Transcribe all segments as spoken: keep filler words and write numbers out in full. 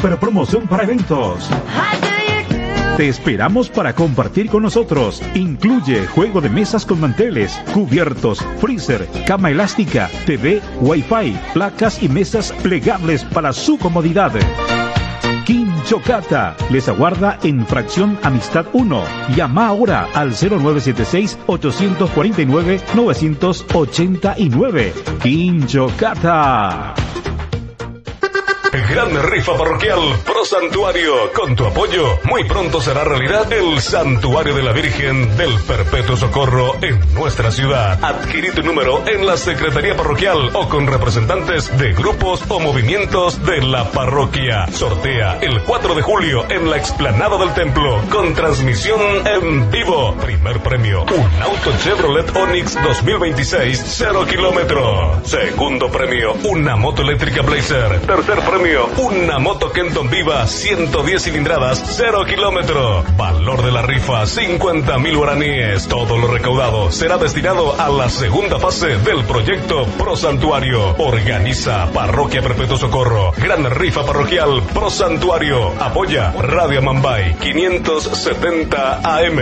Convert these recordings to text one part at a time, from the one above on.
super promoción para eventos. Te esperamos para compartir con nosotros. Incluye juego de mesas con manteles, cubiertos, freezer, cama elástica, T V, Wi-Fi, placas y mesas plegables para su comodidad. Quinchocata les aguarda en Fracción Amistad uno. Llama ahora al cero nueve siete seis, ocho cuatro nueve, nueve ocho nueve. Quinchocata. Gran rifa parroquial Pro Santuario. Con tu apoyo, muy pronto será realidad el Santuario de la Virgen del Perpetuo Socorro en nuestra ciudad. Adquirí tu número en la Secretaría Parroquial o con representantes de grupos o movimientos de la parroquia. Sortea el cuatro de julio en la explanada del templo con transmisión en vivo. Primer premio, un auto Chevrolet Onix dos mil veintiséis, cero kilómetros. Segundo premio, una moto eléctrica Blazer. Tercer premio, una moto Kenton Viva ciento diez cilindradas, cero kilómetros. Valor de la rifa, cincuenta mil guaraníes. Todo lo recaudado será destinado a la segunda fase del proyecto Pro Santuario. Organiza Parroquia Perpetuo Socorro. Gran rifa parroquial Pro Santuario. Apoya Radio Amambay quinientos setenta A M.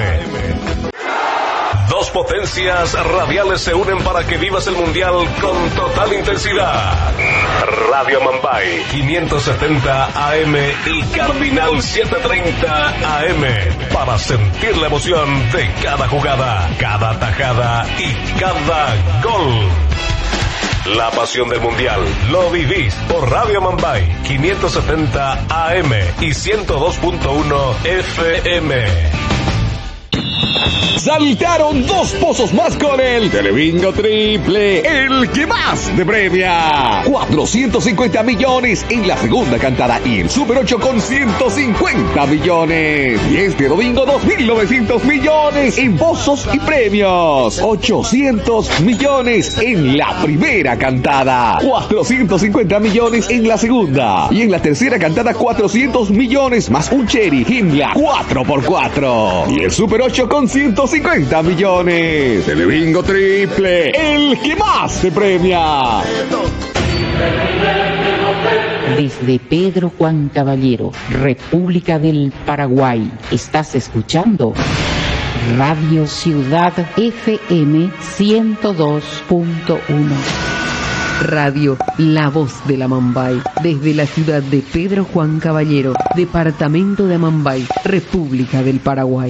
Dos potencias radiales se unen para que vivas el mundial con total intensidad. Radio Amambay quinientos setenta A M y Cardinal setecientos treinta A M para sentir la emoción de cada jugada, cada tajada y cada gol. La pasión del mundial lo vivís por Radio Amambay quinientos setenta A M y ciento dos punto uno F M. Saltaron dos pozos más con el Telebingo Triple, el que más te premia. cuatrocientos cincuenta millones en la segunda cantada y el Super ocho con ciento cincuenta millones. Y este domingo dos mil novecientos millones en pozos y premios. ochocientos millones en la primera cantada. cuatrocientos cincuenta millones en la segunda. Y en la tercera cantada cuatrocientos millones más un Cherry en la cuatro por cuatro. Y el Super ocho con ciento cincuenta millones. Telebingo Triple, el que más te premia. Desde Pedro Juan Caballero, República del Paraguay, estás escuchando Radio Ciudad F M ciento dos punto uno. Radio La Voz de la Amambay, desde la ciudad de Pedro Juan Caballero, departamento de Amambay, República del Paraguay.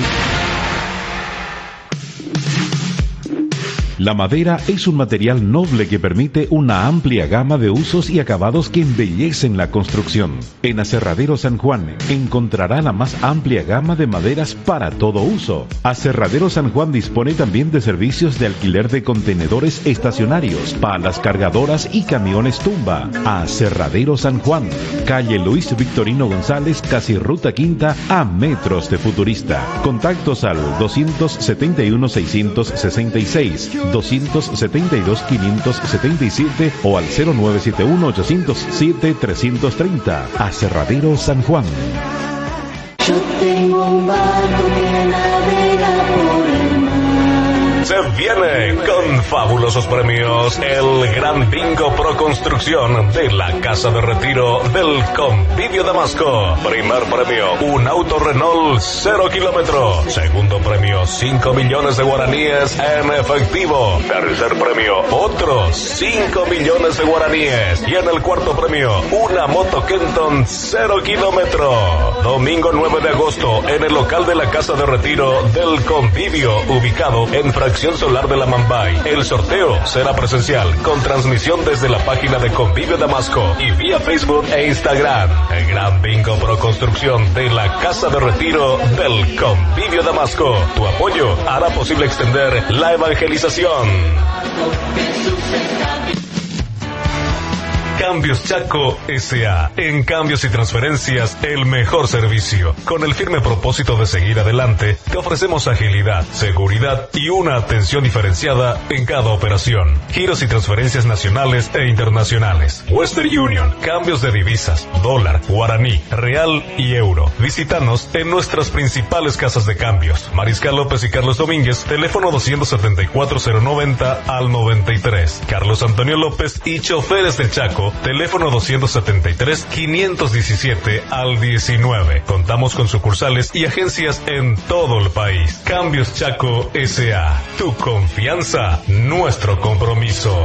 La madera es un material noble que permite una amplia gama de usos y acabados que embellecen la construcción. En Aserradero San Juan encontrará la más amplia gama de maderas para todo uso. Aserradero San Juan dispone también de servicios de alquiler de contenedores estacionarios, palas cargadoras y camiones tumba. Aserradero San Juan, calle Luis Victorino González, casi Ruta Quinta, a metros de Futurista. Contactos al doscientos setenta y uno, seiscientos sesenta y seis, doscientos setenta y dos, quinientos setenta y siete o al cero nueve siete uno, ochocientos siete, trescientos treinta. Aserradero San Juan. Yo tengo un barco que navega por el mar. Se viene con fabulosos premios el Gran Bingo Pro Construcción de la Casa de Retiro del Convivio Damasco. Primer premio, un auto Renault cero kilómetros. Segundo premio, cinco millones de guaraníes en efectivo. Tercer premio, otros cinco millones de guaraníes. Y en el cuarto premio, una moto Kenton cero kilómetros. Domingo nueve de agosto en el local de la Casa de Retiro del Convivio, ubicado en Fracción Solar de la Amambay. El sorteo será presencial con transmisión desde la página de Convivio Damasco y vía Facebook e Instagram. El Gran Bingo Pro Construcción de la Casa de Retiro del Convivio Damasco. Tu apoyo hará posible extender la evangelización. Cambios Chaco S A En cambios y transferencias, el mejor servicio. Con el firme propósito de seguir adelante, te ofrecemos agilidad, seguridad y una atención diferenciada en cada operación. Giros y transferencias nacionales e internacionales. Western Union, cambios de divisas, dólar, guaraní, real y euro. Visítanos en nuestras principales casas de cambios. Mariscal López y Carlos Domínguez, teléfono doscientos setenta y cuatro, cero noventa al noventa y tres. Carlos Antonio López y Choferes del Chaco, Santiago, teléfono doscientos setenta y tres, quinientos diecisiete al diecinueve. Contamos con sucursales y agencias en todo el país. Cambios Chaco S A. Tu confianza, nuestro compromiso.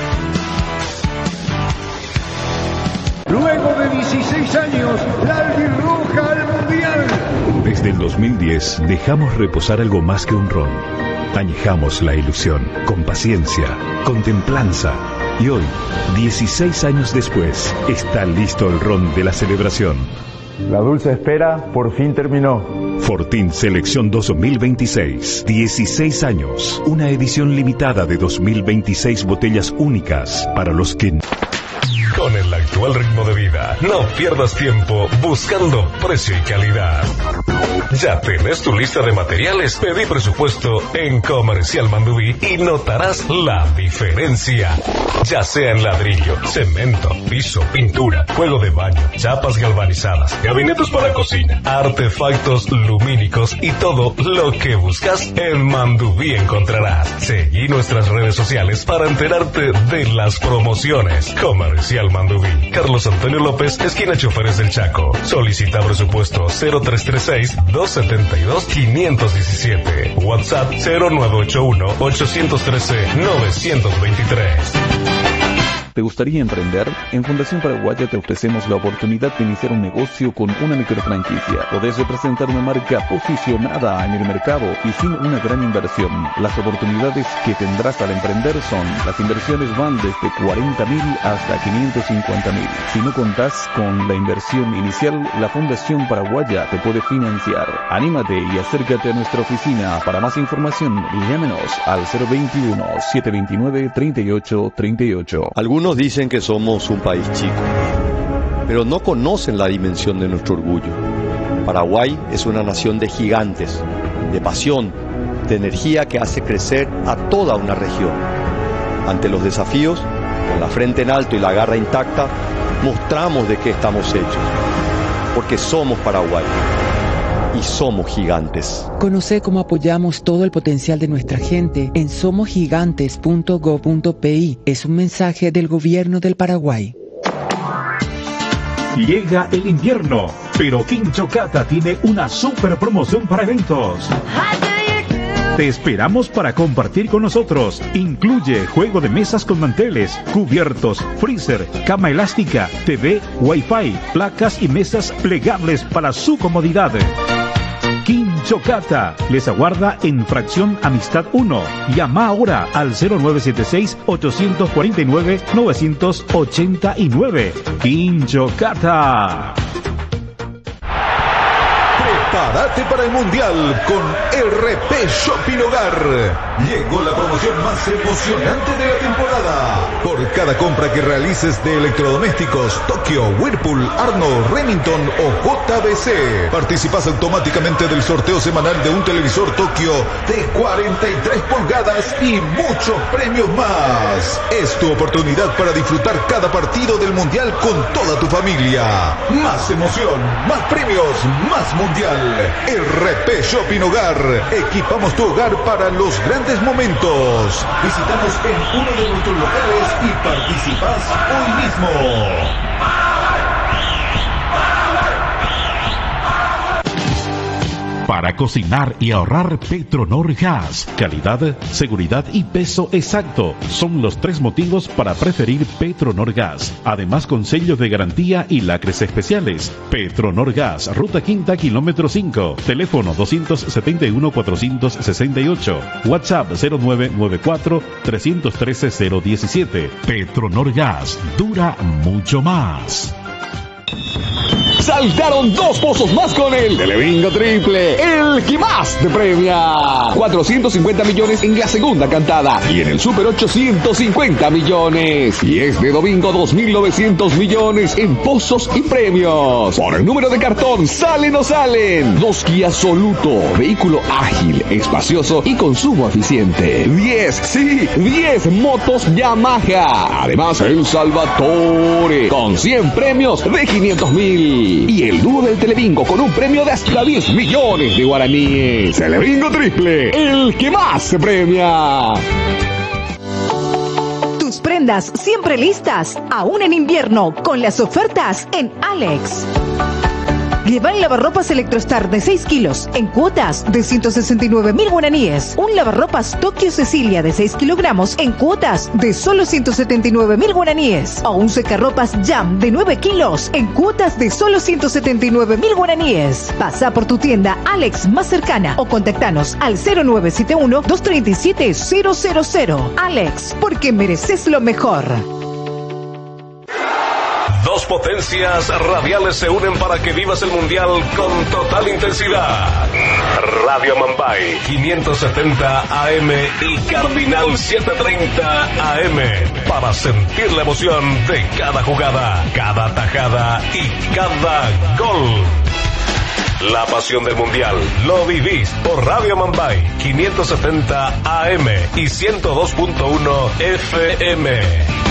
Luego de dieciséis años, la albirroja al mundial. Desde el dos mil diez dejamos reposar algo más que un ron. Añejamos la ilusión, con paciencia, con templanza. Y hoy, dieciséis años después, está listo el ron de la celebración. La dulce espera por fin terminó. Fortín Selección dos mil veintiséis. dieciséis años. Una edición limitada de dos mil veintiséis botellas únicas para los que... Con el actual ritmo de vida, no pierdas tiempo buscando precio y calidad. ¿Ya tenés tu lista de materiales? Pedí presupuesto en Comercial Mandubí y notarás la diferencia. Ya sea en ladrillo, cemento, piso, pintura, juego de baño, chapas galvanizadas, gabinetes para cocina, artefactos lumínicos y todo lo que buscas en Mandubí encontrarás. Seguí nuestras redes sociales para enterarte de las promociones. Comercial Mandubí, Carlos Antonio López, esquina Choferes del Chaco. Solicita presupuesto cero tres tres seis, dos siete dos, cinco uno siete. WhatsApp cero nueve ocho uno, ocho uno tres, nueve dos tres. ¿Te gustaría emprender? En Fundación Paraguaya te ofrecemos la oportunidad de iniciar un negocio con una microfranquicia. Podés representar una marca posicionada en el mercado y sin una gran inversión. Las oportunidades que tendrás al emprender son: las inversiones van desde cuarenta mil hasta quinientos cincuenta mil. Si no contás con la inversión inicial, la Fundación Paraguaya te puede financiar. Anímate y acércate a nuestra oficina. Para más información, llámenos al cero veintiuno, setecientos veintinueve, treinta y ocho treinta y ocho. Algunos dicen que somos un país chico, pero no conocen la dimensión de nuestro orgullo. Paraguay es una nación de gigantes, de pasión, de energía que hace crecer a toda una región. Ante los desafíos, con la frente en alto y la garra intacta, mostramos de qué estamos hechos, porque somos Paraguay. Y somos gigantes. Conoce cómo apoyamos todo el potencial de nuestra gente en somos gigantes punto gob punto pi. Es un mensaje del gobierno del Paraguay. Llega el invierno, pero Quinchocata tiene una super promoción para eventos. Te esperamos para compartir con nosotros. Incluye juego de mesas con manteles, cubiertos, freezer, cama elástica, T V, Wi-Fi, placas y mesas plegables para su comodidad. Quinchocata les aguarda en Fracción Amistad uno. Llama ahora al cero nueve siete seis, ocho cuatro nueve, nueve ocho nueve. Quinchocata. Prepárate para el Mundial con R P Shopping Hogar. Llegó la promoción más emocionante de la temporada. Por cada compra que realices de electrodomésticos, Tokio, Whirlpool, Arnold, Remington o J B C, participas automáticamente del sorteo semanal de un televisor Tokio de cuarenta y tres pulgadas y muchos premios más. Es tu oportunidad para disfrutar cada partido del Mundial con toda tu familia. Más emoción, más premios, más Mundial. R P Shopping Hogar. Equipamos tu hogar para los grandes momentos. Visítanos en uno de nuestros locales y participás hoy mismo. Para cocinar y ahorrar, Petronor Gas. Calidad, seguridad y peso exacto son los tres motivos para preferir Petronor Gas. Además, con sellos de garantía y lacres especiales. Petronor Gas, Ruta Quinta, kilómetro cinco. Teléfono dos siete uno, cuatro seis ocho. WhatsApp cero nueve nueve cuatro, tres uno tres, cero uno siete. Petronor Gas, dura mucho más. Saltaron dos pozos más con el Telebingo Triple, el que más te premia. cuatrocientos cincuenta millones en la segunda cantada y en el Super ochocientos cincuenta millones. Y este domingo dos mil novecientos millones en pozos y premios. Por el número de cartón, ¿salen o salen? Dos Kia Soluto, vehículo ágil, espacioso y consumo eficiente. diez, sí, diez motos Yamaha. Además, el Salvatore, con cien premios de quinientos mil. Y el dúo del Telebingo con un premio de hasta diez millones de guaraníes. Telebingo Triple, el que más se premia. Tus prendas tiendas siempre listas, aún en invierno, con las ofertas en Alex. Lleva el lavarropas Electrostar de seis kilos en cuotas de ciento sesenta y nueve mil guaraníes. Un lavarropas Tokio Cecilia de seis kilogramos en cuotas de solo ciento setenta y nueve mil guaraníes. O un secarropas Jam de nueve kilos en cuotas de solo ciento setenta y nueve mil guaraníes. Pasa por tu tienda Alex más cercana o contactanos al cero nueve siete uno, dos tres siete, cero cero cero. Alex, porque mereces lo mejor. Dos potencias radiales se unen para que vivas el mundial con total intensidad. Radio Mambay quinientos setenta A M y Cardinal setecientos treinta A M para sentir la emoción de cada jugada, cada tajada y cada gol. La pasión del mundial lo vivís por Radio Mambay quinientos setenta A M y ciento dos punto uno F M.